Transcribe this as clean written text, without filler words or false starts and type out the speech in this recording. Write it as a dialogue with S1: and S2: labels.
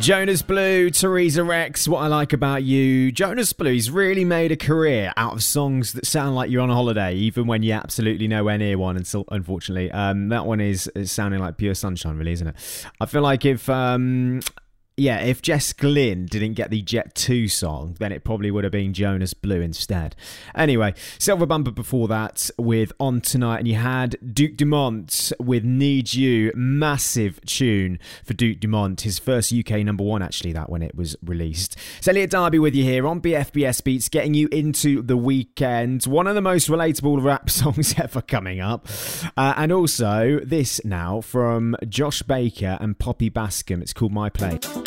S1: Jonas Blue, Teresa Rex, What I Like About You. Jonas Blue's really made a career out of songs that sound like you're on a holiday, even when you're absolutely nowhere near one, unfortunately. That one is sounding like pure sunshine, really, isn't it? I feel like if Jess Glynn didn't get the Jet 2 song, then it probably would have been Jonas Blue instead. Anyway, Silver Bumper before that with On Tonight, and you had Duke Dumont with Need You. Massive tune for Duke Dumont, his first UK number one, actually, that when it was released. It's Elliot Darby with you here on BFBS Beats, getting you into the weekend. One of the most relatable rap songs ever coming up. And also, this now from Josh Baker and Poppy Bascom. It's called My Play.